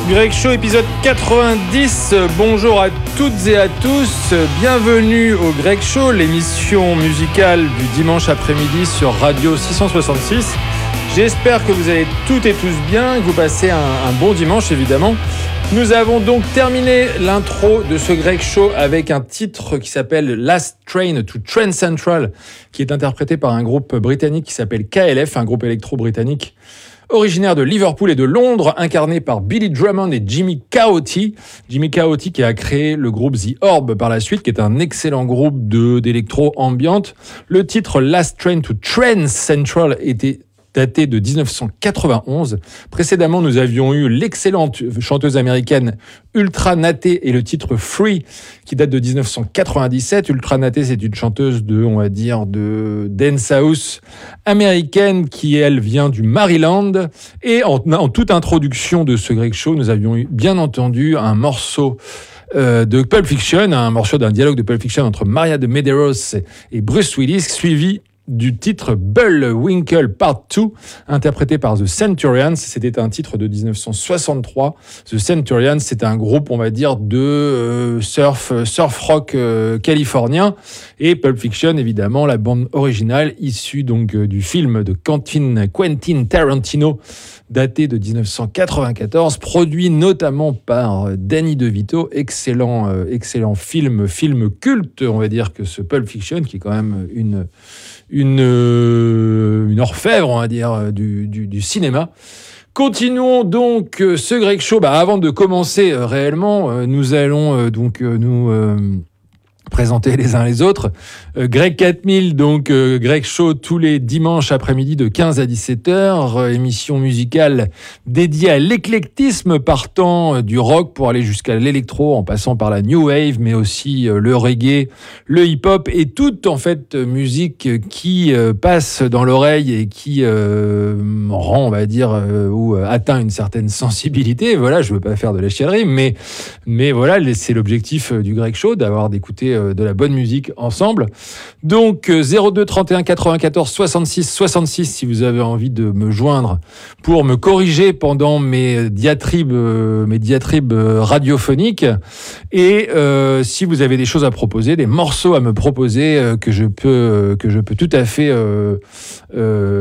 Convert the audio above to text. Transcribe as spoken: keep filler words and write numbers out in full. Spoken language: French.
Greg Show, épisode quatre-vingt-dix. Bonjour à toutes et à tous. Bienvenue au Greg Show, l'émission musicale du dimanche après-midi sur Radio six cent soixante-six. J'espère que vous allez toutes et tous bien, que vous passez un, un bon dimanche évidemment. Nous avons donc terminé l'intro de ce Greg Show avec un titre qui s'appelle Last Train to Trend Central, qui est interprété par un groupe britannique qui s'appelle K L F, un groupe électro-britannique originaire de Liverpool et de Londres, incarné par Billy Drummond et Jimmy Cahoty. Jimmy Cahoty qui a créé le groupe The Orb par la suite, qui est un excellent groupe de, d'électro ambiante. Le titre Last Train to Trend Central était daté de dix-neuf cent quatre-vingt-onze. Précédemment, nous avions eu l'excellente chanteuse américaine Ultra Naté et le titre Free, qui date de dix-neuf cent quatre-vingt-dix-sept. Ultra Naté, c'est une chanteuse de, on va dire, de dance house américaine qui, elle, vient du Maryland. Et en, en toute introduction de ce Greg Show, nous avions eu, bien entendu, un morceau Euh, de Pulp Fiction, un morceau d'un dialogue de Pulp Fiction entre Maria de Medeiros et Bruce Willis, suivi du titre Bullwinkle Part deux, interprété par The Centurions. C'était un titre de dix-neuf cent soixante-trois. The Centurions, c'est un groupe, on va dire, de euh, surf, surf rock euh, californien. Et Pulp Fiction, évidemment, la bande originale, issue donc euh, du film de Quentin, Quentin Tarantino, daté de dix-neuf cent quatre-vingt-quatorze, produit notamment par Danny DeVito. Excellent, euh, excellent film, film culte, on va dire, que ce Pulp Fiction, qui est quand même une... Une, euh, une orfèvre, on va dire, du, du, du cinéma. Continuons donc euh, ce Greg Show. Bah, avant de commencer euh, réellement, euh, nous allons euh, donc euh, nous euh, présenter les uns les autres. Euh, Greg quatre mille, donc euh, Greg Show tous les dimanches après-midi de quinze à dix-sept heures, euh, émission musicale dédiée à l'éclectisme, partant euh, du rock pour aller jusqu'à l'électro, en passant par la new wave, mais aussi euh, le reggae, le hip-hop et toute en fait euh, musique qui euh, passe dans l'oreille et qui euh, rend, on va dire, euh, ou euh, atteint une certaine sensibilité. Voilà, je veux pas faire de la chialerie, mais mais voilà, c'est l'objectif euh, du Greg Show, d'avoir d'écouter euh, de la bonne musique ensemble. Donc euh, zéro deux trente et un quatre-vingt-quatorze soixante-six soixante-six si vous avez envie de me joindre pour me corriger pendant mes diatribes, euh, mes diatribes euh, radiophoniques. Et euh, si vous avez des choses à proposer, des morceaux à me proposer euh, que je peux, euh, que je peux tout à fait euh, euh,